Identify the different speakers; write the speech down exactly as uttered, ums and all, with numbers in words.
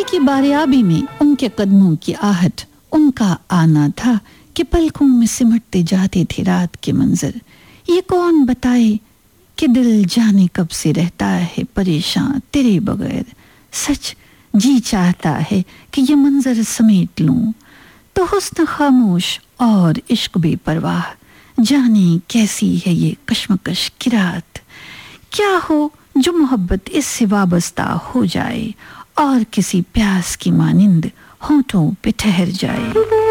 Speaker 1: की बारियाबी में उनके कदमों की आहट, उनका आना था कि पलकों में सिमटते जाते थे रात के मंजर। ये कौन बताए कि दिल जाने कब से रहता है परेशान तेरे बगैर। सच जी चाहता है कि ये मंजर समेट लूं, तो हुस्न खामोश और इश्क बेपरवाह, जाने कैसी है ये कश्मकश की रात। क्या हो जो मोहब्बत इससे वाबस्ता हो जाए और किसी प्यास की मानिंद होठों पे ठहर जाए।